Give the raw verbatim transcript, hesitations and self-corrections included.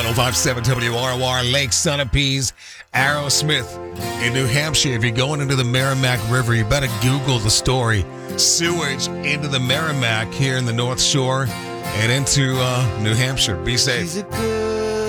one oh five point seven W R O R, Lake Sunapee, Arrowsmith in New Hampshire. If you're going into the Merrimack River, you better Google the story. Sewage into the Merrimack here in the North Shore and into uh, New Hampshire. Be safe.